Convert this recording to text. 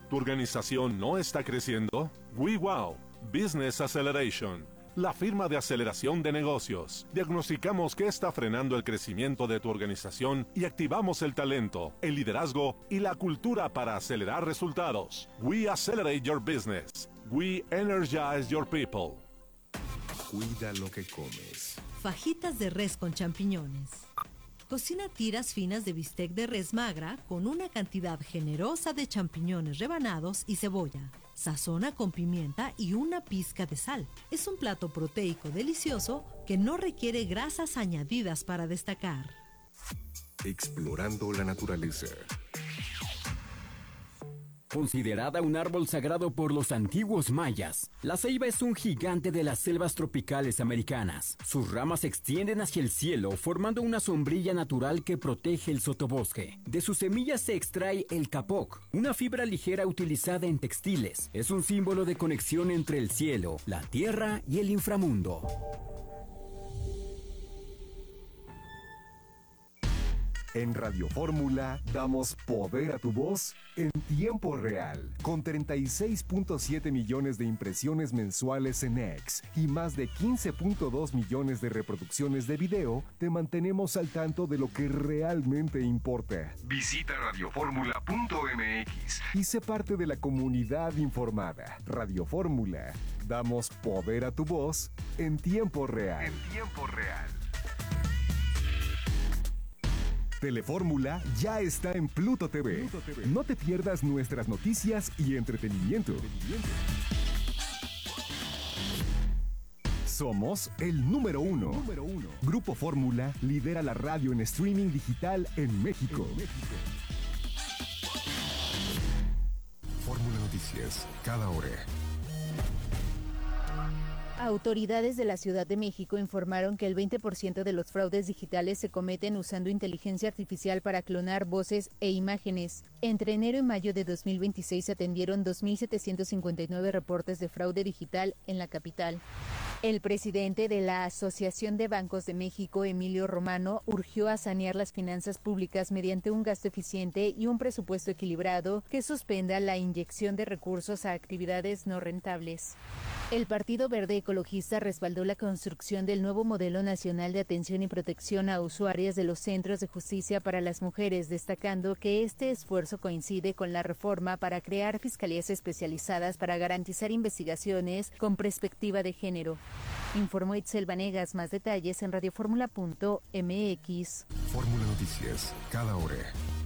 ¿Tu organización no está creciendo? WeWow Business Acceleration, la firma de aceleración de negocios. Diagnosticamos qué está frenando el crecimiento de tu organización y activamos el talento, el liderazgo y la cultura para acelerar resultados. We accelerate your business. We energize your people. Cuida lo que comes. Fajitas de res con champiñones. Cocina tiras finas de bistec de res magra con una cantidad generosa de champiñones rebanados y cebolla. Sazona con pimienta y una pizca de sal. Es un plato proteico delicioso que no requiere grasas añadidas para destacar. Explorando la naturaleza. Considerada un árbol sagrado por los antiguos mayas, la ceiba es un gigante de las selvas tropicales americanas. Sus ramas se extienden hacia el cielo, formando una sombrilla natural que protege el sotobosque. De sus semillas se extrae el capoc, una fibra ligera utilizada en textiles. Es un símbolo de conexión entre el cielo, la tierra y el inframundo. En Radio Fórmula damos poder a tu voz en tiempo real. Con 36.7 millones de impresiones mensuales en X y más de 15.2 millones de reproducciones de video, te mantenemos al tanto de lo que realmente importa. Visita radioformula.mx y sé parte de la comunidad informada. Radio Fórmula, damos poder a tu voz en tiempo real. En tiempo real. Telefórmula ya está en Pluto TV. No te pierdas nuestras noticias y entretenimiento. Somos el número uno. Grupo Fórmula lidera la radio en streaming digital en México. Fórmula Noticias, cada hora. Autoridades de la Ciudad de México informaron que el 20% de los fraudes digitales se cometen usando inteligencia artificial para clonar voces e imágenes. Entre enero y mayo de 2026 se atendieron 2.759 reportes de fraude digital en la capital. El presidente de la Asociación de Bancos de México, Emilio Romano, urgió a sanear las finanzas públicas mediante un gasto eficiente y un presupuesto equilibrado que suspenda la inyección de recursos a actividades no rentables. El Partido Verde Ecologista respaldó la construcción del nuevo modelo nacional de atención y protección a usuarias de los centros de justicia para las mujeres, destacando que este esfuerzo coincide con la reforma para crear fiscalías especializadas para garantizar investigaciones con perspectiva de género. Informó Itzel Vanegas. Más detalles en radioformula.mx. Fórmula Noticias, cada hora.